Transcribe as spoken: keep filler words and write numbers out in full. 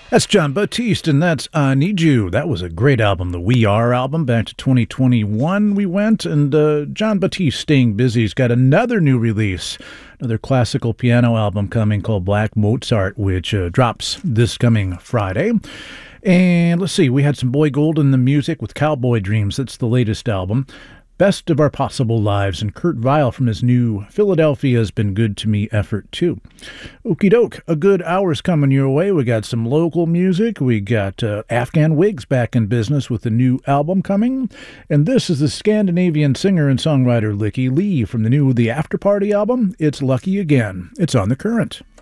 That's John Batiste, and that's I Need You. That was a great album, the We Are album. Back to twenty twenty-one we went, and uh, John Batiste staying busy. He's got another new release, another classical piano album coming called Black Mozart, which uh, drops this coming Friday. And let's see, we had some Boy Gold in the music with Cowboy Dreams. That's the latest album. Best of Our Possible Lives, and Kurt Vile from his new Philadelphia's Been Good to Me effort, too. Okie doke, a good hour's coming your way. We got some local music. We got uh, Afghan Wigs back in business with a new album coming. And this is the Scandinavian singer and songwriter Lykke Li from the new The After Party album. It's Lucky Again. It's on The Current.